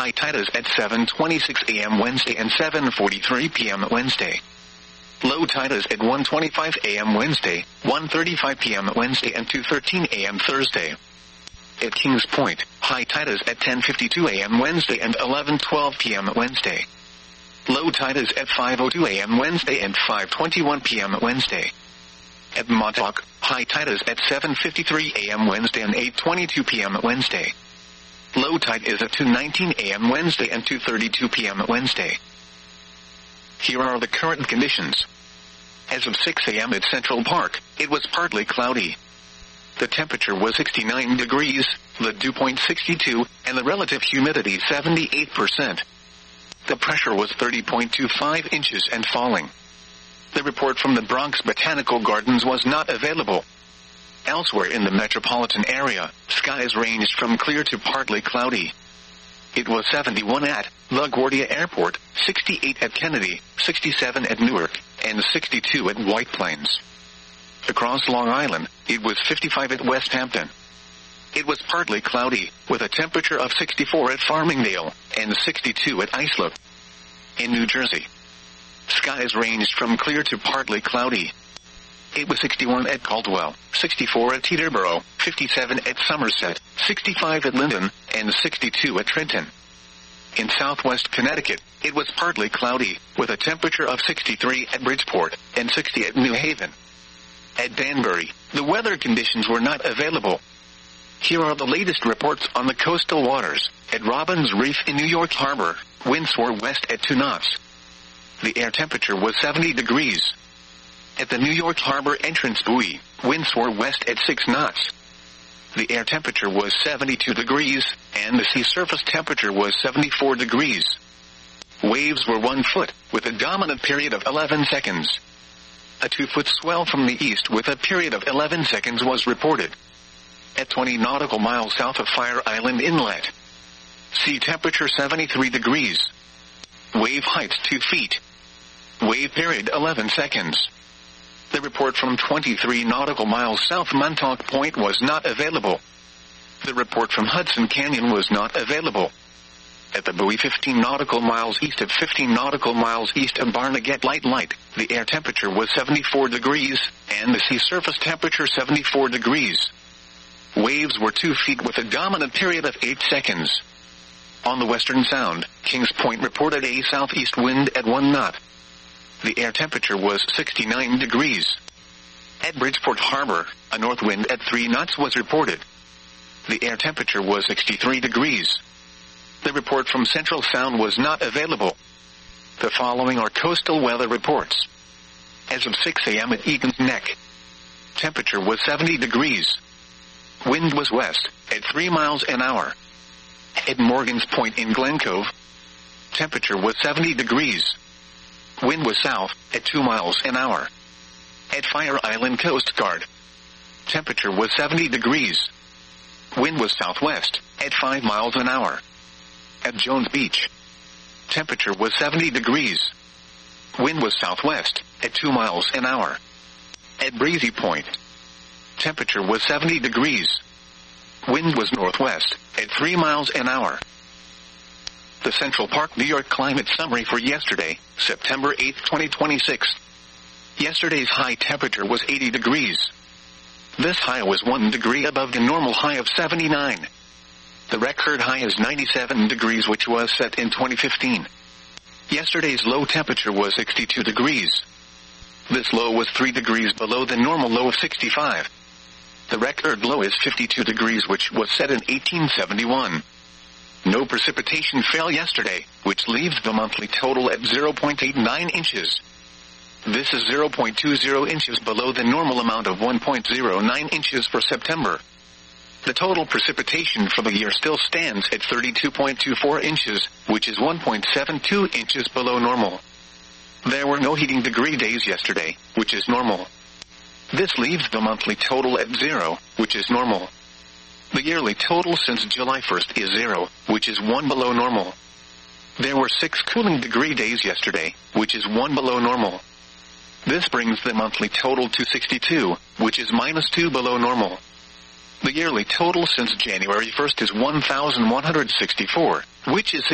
High tide is at 7:26 a.m. Wednesday and 7:43 p.m. Wednesday. Low tide is at 1:25 a.m. Wednesday, 1:35 p.m. Wednesday and 2:13 a.m. Thursday. At Kings Point, high tide is at 10:52 a.m. Wednesday and 11:12 p.m. Wednesday. Low tide is at 5:02 a.m. Wednesday and 5:21 p.m. Wednesday. At Montauk, high tide is at 7:53 a.m. Wednesday and 8:22 p.m. Wednesday. Low tide is at 2:19 a.m. Wednesday and 2:32 p.m. Wednesday. Here are the current conditions. As of 6 a.m. at Central Park, it was partly cloudy. The temperature was 69 degrees, the dew point 62, and the relative humidity 78%. The pressure was 30.25 inches and falling. The report from the Bronx Botanical Gardens was not available. Elsewhere in the metropolitan area, skies ranged from clear to partly cloudy. It was 71 at LaGuardia Airport, 68 at Kennedy, 67 at Newark, and 62 at White Plains. Across Long Island, it was 55 at West Hampton. It was partly cloudy, with a temperature of 64 at Farmingdale, and 62 at Islip. In New Jersey, skies ranged from clear to partly cloudy. It was 61 at Caldwell, 64 at Teterboro, 57 at Somerset, 65 at Linden, and 62 at Trenton. In southwest Connecticut, it was partly cloudy, with a temperature of 63 at Bridgeport, and 60 at New Haven. At Danbury, the weather conditions were not available. Here are the latest reports on the coastal waters. At Robbins Reef in New York Harbor, winds were west at 2 knots. The air temperature was 70 degrees. At the New York Harbor entrance buoy, winds were west at 6 knots. The air temperature was 72 degrees, and the sea surface temperature was 74 degrees. Waves were 1 foot, with a dominant period of 11 seconds. A 2-foot swell from the east with a period of 11 seconds was reported. At 20 nautical miles south of Fire Island Inlet, sea temperature 73 degrees. Wave height 2 feet. Wave period 11 seconds. The report from 23 nautical miles south Montauk Point was not available. The report from Hudson Canyon was not available. At the buoy 15 nautical miles east of 15 nautical miles east of Barnegat Light, the air temperature was 74 degrees, and the sea surface temperature 74 degrees. Waves were 2 feet with a dominant period of 8 seconds. On the Western Sound, Kings Point reported a southeast wind at 1 knot. The air temperature was 69 degrees. At Bridgeport Harbor, a north wind at 3 knots was reported. The air temperature was 63 degrees. The report from Central Sound was not available. The following are coastal weather reports. As of 6 a.m. at Egan's Neck, temperature was 70 degrees. Wind was west, at 3 miles an hour. At Morgan's Point in Glen Cove, temperature was 70 degrees. Wind was south, at 2 miles an hour. At Fire Island Coast Guard, temperature was 70 degrees. Wind was southwest, at 5 miles an hour. At Jones Beach, temperature was 70 degrees. Wind was southwest, at 2 miles an hour. At Breezy Point, temperature was 70 degrees. Wind was northwest, at 3 miles an hour. The Central Park, New York climate summary for yesterday, September 8, 2026. Yesterday's high temperature was 80 degrees. This high was 1 degree above the normal high of 79. The record high is 97 degrees, which was set in 2015. Yesterday's low temperature was 62 degrees. This low was 3 degrees below the normal low of 65. The record low is 52 degrees, which was set in 1871. No precipitation fell yesterday, which leaves the monthly total at 0.89 inches. This is 0.20 inches below the normal amount of 1.09 inches for September. The total precipitation for the year still stands at 32.24 inches, which is 1.72 inches below normal. There were no heating degree days yesterday, which is normal. This leaves the monthly total at 0, which is normal. The yearly total since July 1st is 0, which is 1 below normal. There were 6 cooling degree days yesterday, which is 1 below normal. This brings the monthly total to 62, which is -2 below normal. The yearly total since January 1st is 1,164, which is